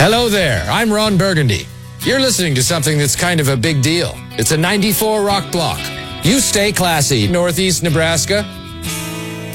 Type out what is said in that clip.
Hello there, I'm Ron Burgundy. You're listening to something that's kind of a big deal. It's a 94 rock block. You stay classy, Northeast Nebraska.